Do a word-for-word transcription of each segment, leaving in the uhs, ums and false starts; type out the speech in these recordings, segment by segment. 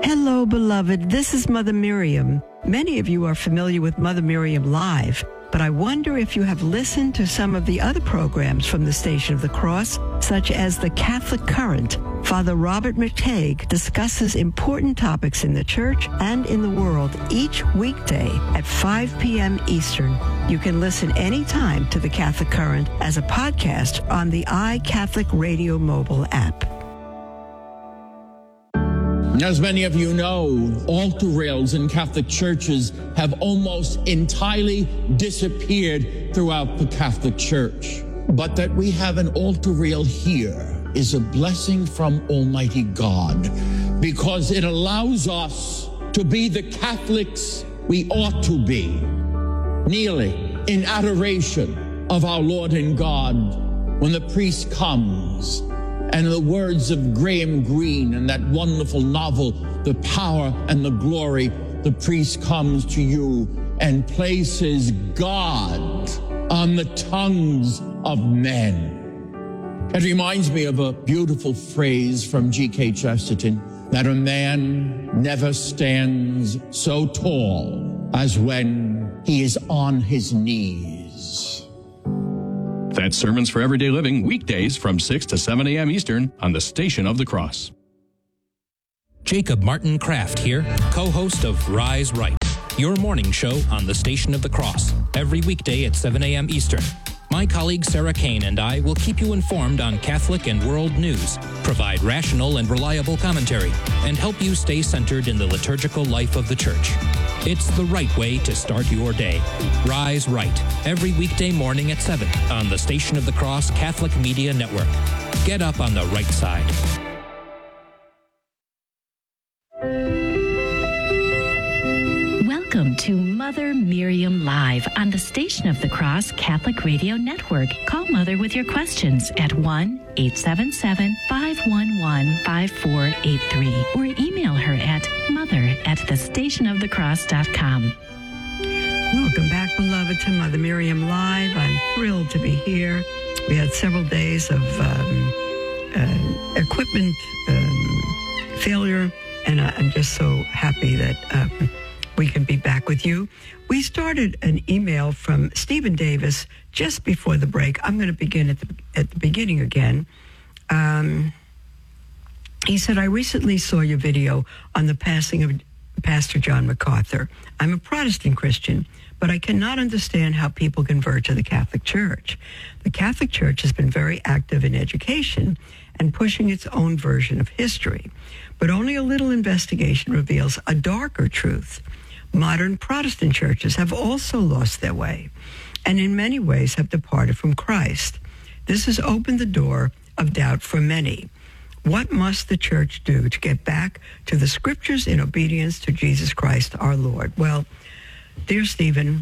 Hello, beloved. This is Mother Miriam. Many of you are familiar with Mother Miriam Live, but I wonder if you have listened to some of the other programs from the Station of the Cross, such as The Catholic Current. Father Robert McTague discusses important topics in the church and in the world each weekday at five p.m. Eastern. You can listen anytime to The Catholic Current as a podcast on the iCatholic Radio mobile app. As many of you know, altar rails in Catholic churches have almost entirely disappeared throughout the Catholic Church. But that we have an altar rail here is a blessing from Almighty God, because it allows us to be the Catholics we ought to be, kneeling in adoration of our Lord and God when the priest comes. And in the words of Graham Greene in that wonderful novel, The Power and the Glory, the priest comes to you and places God on the tongues of men. It reminds me of a beautiful phrase from G K Chesterton, that a man never stands so tall as when he is on his knees. That's Sermons for Everyday Living, weekdays from six to seven a.m. Eastern on the Station of the Cross. Jacob Martin Kraft here, co-host of Rise Right, your morning show on the Station of the Cross, every weekday at seven a.m. Eastern. My colleague Sarah Kane and I will keep you informed on Catholic and world news, provide rational and reliable commentary, and help you stay centered in the liturgical life of the Church. It's the right way to start your day. Rise Right, every weekday morning at seven on the Station of the Cross Catholic Media Network. Get up on the right side. Welcome to Mother Miriam Live on the Station of the Cross Catholic Radio Network. Call Mother with your questions at one eight seven seven, five one one, five four eight three or email her at mother at the station of the cross dot com. Welcome back, beloved, to Mother Miriam Live. I'm thrilled to be here. We had several days of um, uh, equipment um, failure, and I'm just so happy that um, we can be back with you. We started an email from Stephen Davis just before the break. I'm going to begin at the, at the beginning again. Um, he said, I recently saw your video on the passing of Pastor John MacArthur. I'm a Protestant Christian, but I cannot understand how people convert to the Catholic Church. The Catholic Church has been very active in education and pushing its own version of history, but only a little investigation reveals a darker truth. Modern Protestant churches have also lost their way and in many ways have departed from Christ. This has opened the door of doubt for many. What must the church do to get back to the scriptures in obedience to Jesus Christ our Lord? Well, dear Stephen,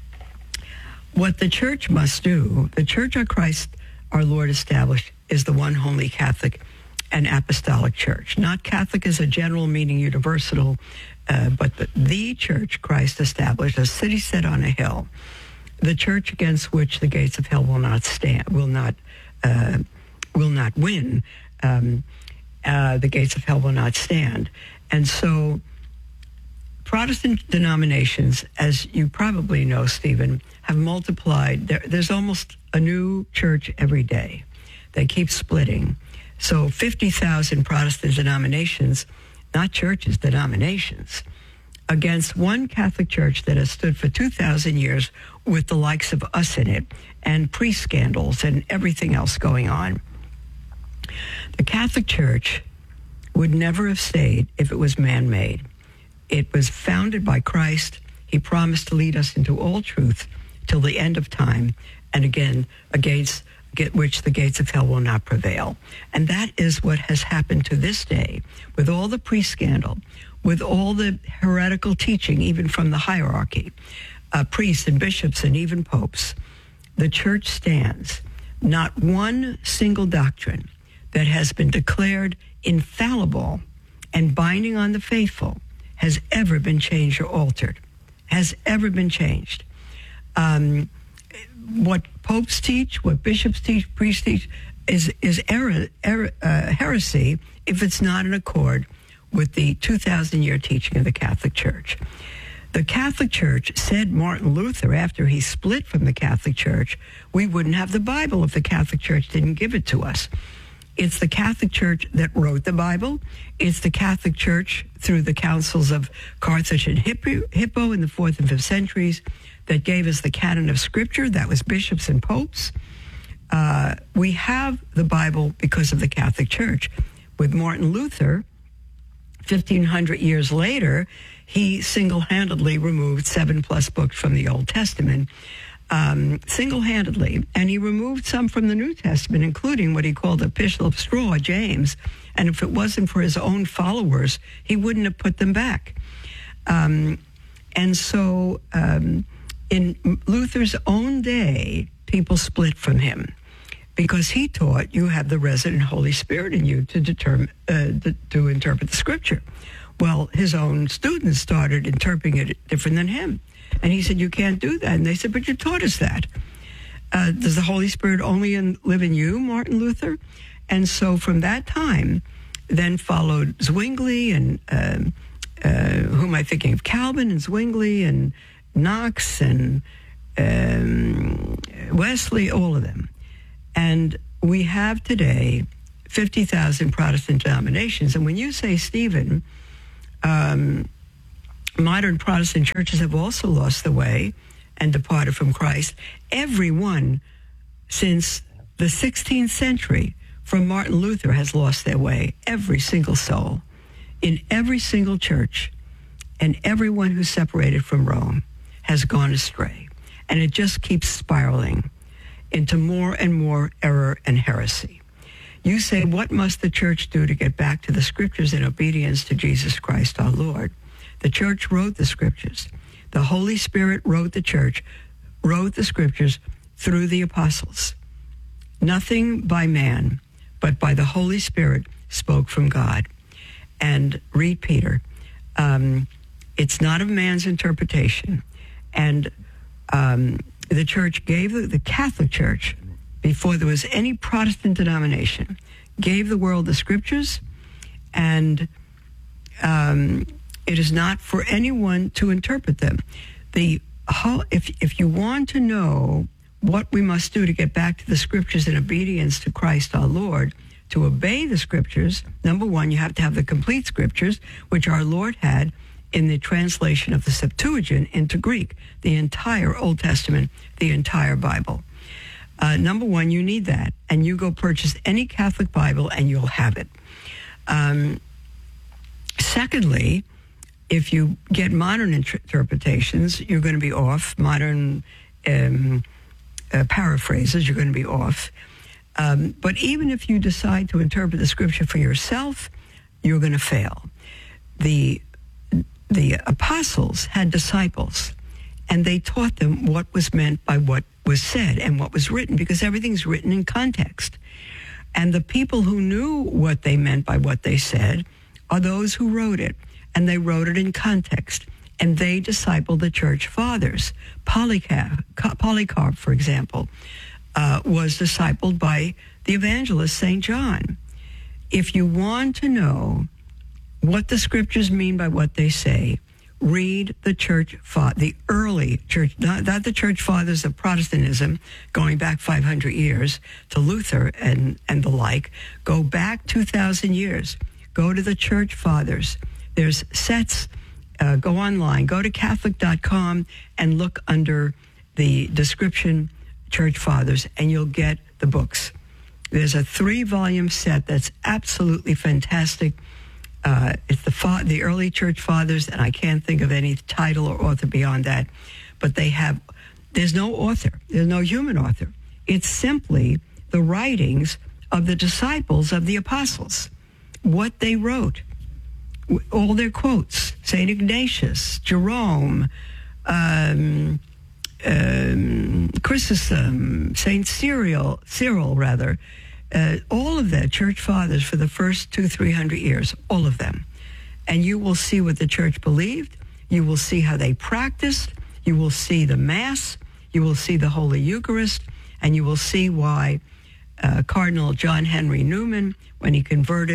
what the church must do, the Church of Christ our Lord established, is the one holy Catholic and apostolic church. Not Catholic as a general meaning universal, uh, but the, the church Christ established, a city set on a hill, the church against which the gates of hell will not stand, will not, uh, will not win. Um, uh, the gates of hell will not stand. And so Protestant denominations, as you probably know, Stephen, have multiplied. There, there's almost a new church every day. They keep splitting. So fifty thousand Protestant denominations, not churches, denominations, against one Catholic Church that has stood for two thousand years with the likes of us in it and priest scandals and everything else going on. The Catholic Church would never have stayed if it was man-made. It was founded by Christ. He promised to lead us into all truth till the end of time, and again, against which the gates of hell will not prevail. And that is what has happened to this day, with all the priest scandal, with all the heretical teaching, even from the hierarchy, uh, priests and bishops and even popes. The church stands. Not one single doctrine that has been declared infallible and binding on the faithful has ever been changed or altered, has ever been changed. Um, what popes teach, what bishops teach, priests teach, is is error, error, uh, heresy if it's not in accord with the two thousand year teaching of the Catholic Church. The Catholic Church said Martin Luther, after he split from the Catholic Church, we wouldn't have the Bible if the Catholic Church didn't give it to us. It's the Catholic Church that wrote the Bible. It's the Catholic Church, through the councils of Carthage and Hippo in the fourth and fifth centuries, that gave us the canon of Scripture. That was bishops and popes. Uh, we have the Bible because of the Catholic Church. With Martin Luther, fifteen hundred years later, he single-handedly removed seven plus books from the Old Testament, um, single-handedly. And he removed some from the New Testament, including what he called the Epistle of Straw, James. And if it wasn't for his own followers, he wouldn't have put them back. Um, and so in Luther's own day, people split from him because he taught you have the resident Holy Spirit in you to determine, uh, the, to interpret the Scripture. Well, his own students started interpreting it different than him. And he said, you can't do that. And they said, but you taught us that. Uh, does the Holy Spirit only in, live in you, Martin Luther? And so from that time, then followed Zwingli and, um, uh, who am I thinking of? Calvin and Zwingli and Knox and um, Wesley, all of them. And we have today fifty thousand Protestant denominations. And when you say, Stephen, um, modern Protestant churches have also lost the way and departed from Christ, everyone since the sixteenth century from Martin Luther has lost their way. Every single soul in every single church and everyone who's separated from Rome has gone astray. And it just keeps spiraling into more and more error and heresy. You say, what must the church do to get back to the Scriptures in obedience to Jesus Christ our Lord? The church wrote the Scriptures. The Holy Spirit wrote the church, wrote the Scriptures through the apostles. Nothing by man, but by the Holy Spirit spoke from God. And read Peter. Um, it's not of man's interpretation. And um, the church gave, the, the Catholic Church, before there was any Protestant denomination, gave the world the Scriptures, and um, it is not for anyone to interpret them. The whole, if if you want to know what we must do to get back to the Scriptures in obedience to Christ our Lord, to obey the Scriptures, number one, you have to have the complete Scriptures, which our Lord had in the translation of the Septuagint into Greek, the entire Old Testament, the entire Bible. Uh, number one, you need that. And you go purchase any Catholic Bible and you'll have it. Um, secondly, if you get modern inter- interpretations, you're going to be off. Modern um, uh, paraphrases, you're going to be off. Um, but even if you decide to interpret the Scripture for yourself, you're going to fail. The the apostles had disciples, and they taught them what was meant by what was said and what was written, because everything's written in context. And the people who knew what they meant by what they said are those who wrote it, and they wrote it in context, and they discipled the church fathers. Polycarp, Polycarp for example, uh, was discipled by the evangelist Saint John. If you want to know what the Scriptures mean by what they say, read the church, fa- the early church, not, not the church fathers of Protestantism, going back five hundred years to Luther and, and the like. Go back two thousand years. Go to the church fathers. There's sets. Uh, go online. Go to Catholic dot com and look under the description church fathers, and you'll get the books. There's a three-volume set that's absolutely fantastic. Uh, it's the fa- the early church fathers, and I can't think of any title or author beyond that. But they have, there's no author. There's no human author. It's simply the writings of the disciples of the apostles, what they wrote, all their quotes, Saint Ignatius, Jerome, um, um, Chrysostom, Saint Cyril, Cyril rather, Uh, all of the church fathers for the first two, three hundred years, all of them. And you will see what the church believed. You will see how they practiced. You will see the Mass. You will see the Holy Eucharist. And you will see why uh, Cardinal John Henry Newman, when he converted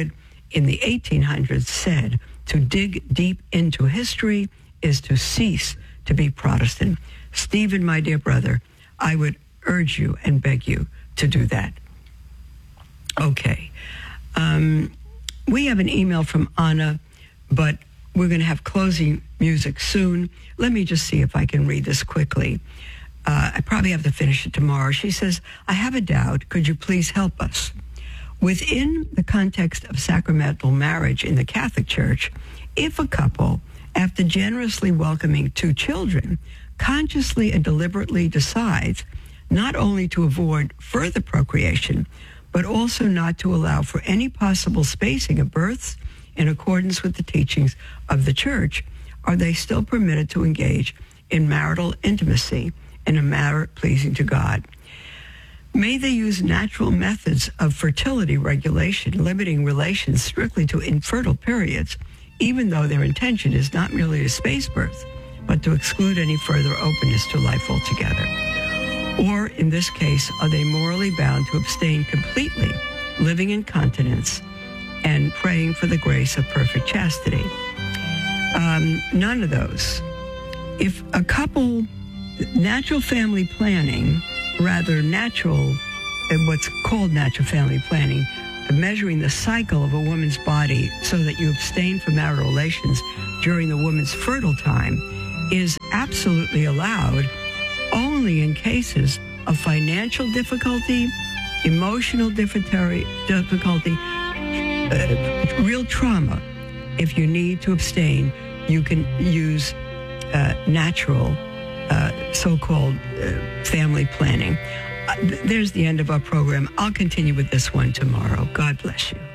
in the eighteen hundreds said, to dig deep into history is to cease to be Protestant. Stephen, my dear brother, I would urge you and beg you to do that. Okay. Um, we have an email from Anna, but we're going to have closing music soon. Let me just see if I can read this quickly. Uh, I probably have to finish it tomorrow. She says, I have a doubt. Could you please help us? Within the context of sacramental marriage in the Catholic Church, if a couple, after generously welcoming two children, consciously and deliberately decides not only to avoid further procreation, but also not to allow for any possible spacing of births in accordance with the teachings of the Church, are they still permitted to engage in marital intimacy in a manner pleasing to God? May they use natural methods of fertility regulation, limiting relations strictly to infertile periods, even though their intention is not merely to space birth, but to exclude any further openness to life altogether? Or, in this case, are they morally bound to abstain completely, living in continence and praying for the grace of perfect chastity? Um, none of those. If a couple, natural family planning, rather natural, what's called natural family planning, measuring the cycle of a woman's body so that you abstain from marital relations during the woman's fertile time, is absolutely allowed only in cases of financial difficulty, emotional difficulty, uh, real trauma. If you need to abstain, you can use uh, natural, uh, so-called uh, family planning. Uh, th- there's the end of our program. I'll continue with this one tomorrow. God bless you.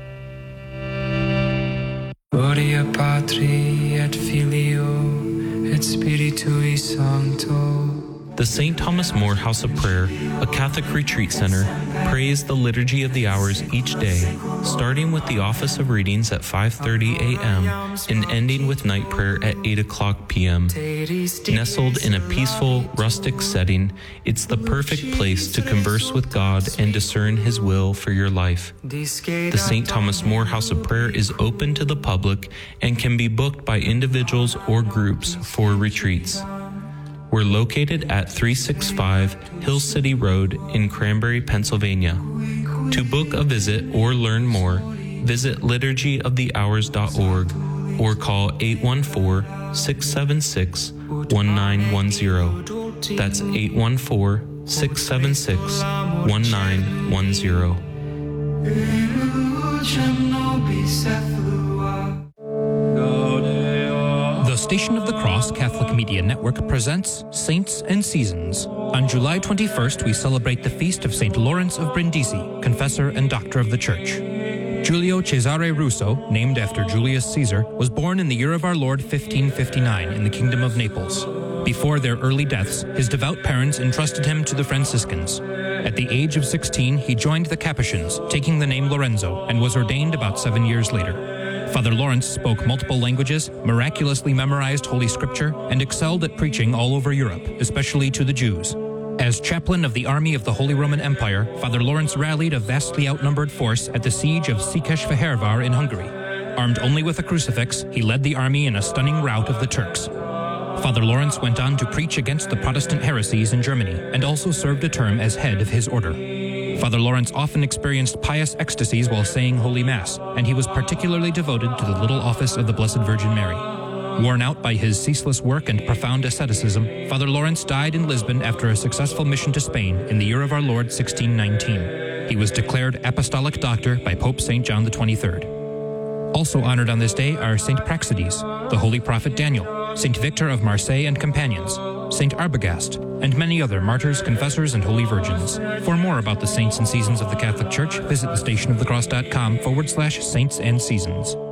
Gloria Patri et Filio et Spiritui Sancto. The Saint Thomas More House of Prayer, a Catholic retreat center, prays the Liturgy of the Hours each day, starting with the office of readings at five thirty a.m. and ending with night prayer at eight o'clock p.m. Nestled in a peaceful, rustic setting, it's the perfect place to converse with God and discern His will for your life. The Saint Thomas More House of Prayer is open to the public and can be booked by individuals or groups for retreats. We're located at three sixty-five Hill City Road in Cranberry, Pennsylvania. To book a visit or learn more, visit liturgy of the hours dot org or call eight one four, six seven six, one nine one zero. That's eight one four, six seven six, one nine one zero. The Station of the Cross Catholic Media Network presents Saints and Seasons. On July twenty-first, we celebrate the feast of Saint Lawrence of Brindisi, confessor and doctor of the Church. Giulio Cesare Russo, named after Julius Caesar, was born in the year of our Lord fifteen fifty-nine in the Kingdom of Naples. Before their early deaths, his devout parents entrusted him to the Franciscans. At the age of sixteen, he joined the Capuchins, taking the name Lorenzo, and was ordained about seven years later. Father Lawrence spoke multiple languages, miraculously memorized Holy Scripture, and excelled at preaching all over Europe, especially to the Jews. As chaplain of the army of the Holy Roman Empire, Father Lawrence rallied a vastly outnumbered force at the siege of Székesfehérvár in Hungary. Armed only with a crucifix, he led the army in a stunning rout of the Turks. Father Lawrence went on to preach against the Protestant heresies in Germany, and also served a term as head of his order. Father Lawrence often experienced pious ecstasies while saying Holy Mass, and he was particularly devoted to the little office of the Blessed Virgin Mary. Worn out by his ceaseless work and profound asceticism, Father Lawrence died in Lisbon after a successful mission to Spain in the year of our Lord sixteen nineteen. He was declared Apostolic Doctor by Pope Saint John the twenty-third. Also honored on this day are Saint Praxedes, the Holy Prophet Daniel, Saint Victor of Marseille and companions, Saint Arbogast, and many other martyrs, confessors, and holy virgins. For more about the saints and seasons of the Catholic Church, visit thestationofthecross.com forward slash saints and seasons.